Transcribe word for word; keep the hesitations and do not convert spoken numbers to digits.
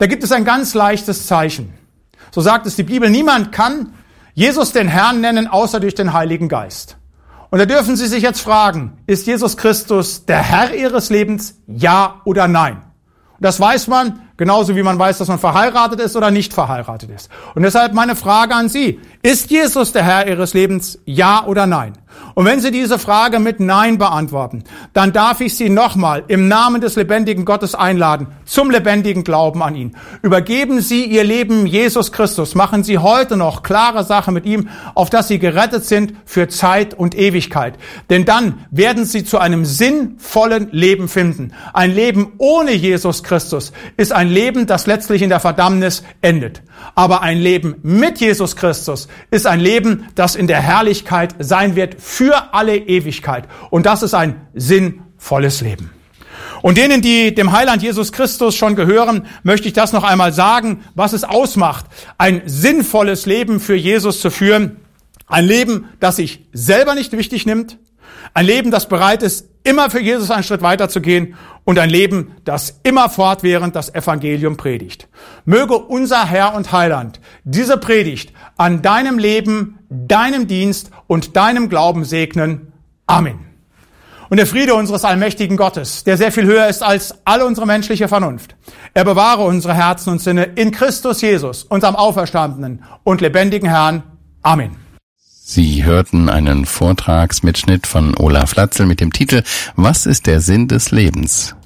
Da gibt es ein ganz leichtes Zeichen. So sagt es die Bibel, niemand kann Jesus den Herrn nennen, außer durch den Heiligen Geist. Und da dürfen Sie sich jetzt fragen, ist Jesus Christus der Herr Ihres Lebens, ja oder nein? Und das weiß man, genauso wie man weiß, dass man verheiratet ist oder nicht verheiratet ist. Und deshalb meine Frage an Sie, ist Jesus der Herr Ihres Lebens, ja oder nein? Und wenn Sie diese Frage mit Nein beantworten, dann darf ich Sie nochmal im Namen des lebendigen Gottes einladen zum lebendigen Glauben an ihn. Übergeben Sie Ihr Leben Jesus Christus. Machen Sie heute noch klare Sache mit ihm, auf dass Sie gerettet sind für Zeit und Ewigkeit. Denn dann werden Sie zu einem sinnvollen Leben finden. Ein Leben ohne Jesus Christus ist ein Leben, das letztlich in der Verdammnis endet. Aber ein Leben mit Jesus Christus ist ein Leben, das in der Herrlichkeit sein wird für alle Ewigkeit. Und das ist ein sinnvolles Leben. Und denen, die dem Heiland Jesus Christus schon gehören, möchte ich das noch einmal sagen, was es ausmacht, ein sinnvolles Leben für Jesus zu führen. Ein Leben, das sich selber nicht wichtig nimmt. Ein Leben, das bereit ist, immer für Jesus einen Schritt weiterzugehen. Und ein Leben, das immer fortwährend das Evangelium predigt. Möge unser Herr und Heiland diese Predigt an deinem Leben, deinem Dienst und deinem Glauben segnen. Amen. Und der Friede unseres allmächtigen Gottes, der sehr viel höher ist als alle unsere menschliche Vernunft, er bewahre unsere Herzen und Sinne in Christus Jesus, unserem auferstandenen und lebendigen Herrn. Amen. Sie hörten einen Vortragsmitschnitt von Olaf Latzel mit dem Titel »Was ist der Sinn des Lebens?«